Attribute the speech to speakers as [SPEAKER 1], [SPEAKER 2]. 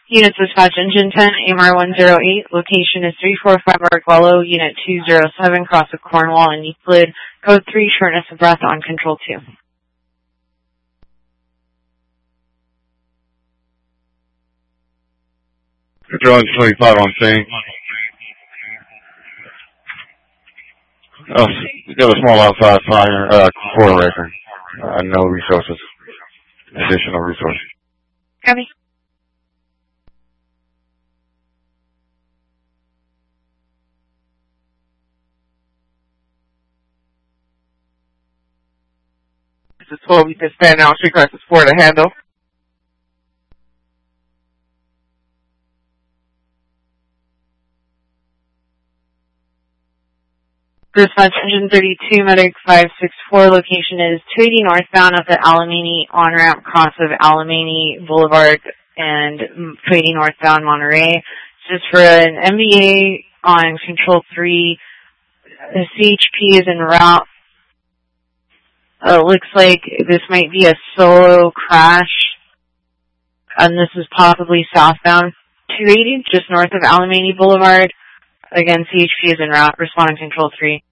[SPEAKER 1] Unit dispatch engine 10, AMR 108, location is 345 Arguello, unit 207, cross of Cornwall and Euclid, code 3, shortness of breath on control 2.
[SPEAKER 2] Control 25 on scene. Oh, we got a small outside fire, quarter acre. No resources, additional resources.
[SPEAKER 1] Copy.
[SPEAKER 3] This is 12, you can stand down, street crisis 4 to handle.
[SPEAKER 1] Dispatch engine 32, medic 564, location is 280 northbound at the Alamany on-ramp cross of Alamany Boulevard and 280 northbound Monterey. Just for an MBA on control 3, the CHP is en route. Looks like this might be a solo crash, and this is possibly southbound 280, just north of Alamany Boulevard. Again, CHP is en route, responding control 3.